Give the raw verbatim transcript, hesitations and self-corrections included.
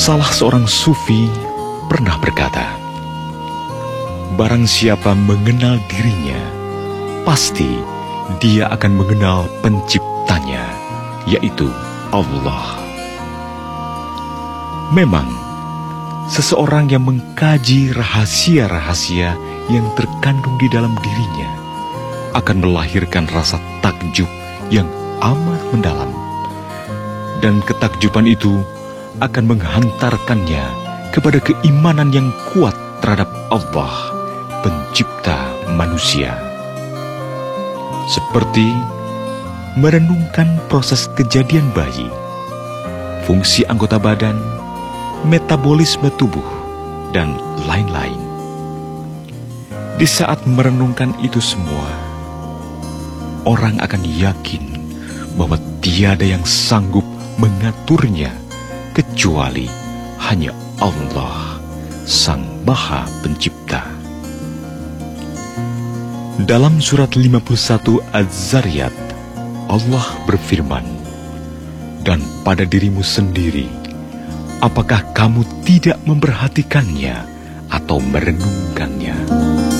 Salah seorang sufi pernah berkata, barang siapa mengenal dirinya, pasti dia akan mengenal penciptanya, yaitu Allah. Memang, seseorang yang mengkaji rahasia-rahasia yang terkandung di dalam dirinya akan melahirkan rasa takjub yang amat mendalam. Dan ketakjuban itu akan menghantarkannya kepada keimanan yang kuat terhadap Allah, pencipta manusia. Seperti merenungkan proses kejadian bayi, fungsi anggota badan, metabolisme tubuh, dan lain-lain. Di saat merenungkan itu semua, orang akan yakin bahwa tiada yang sanggup mengaturnya kecuali hanya Allah, Sang Maha Pencipta. Dalam surat lima puluh satu Az-Zariyat, Allah berfirman, dan pada dirimu sendiri, apakah kamu tidak memperhatikannya atau merenungkannya?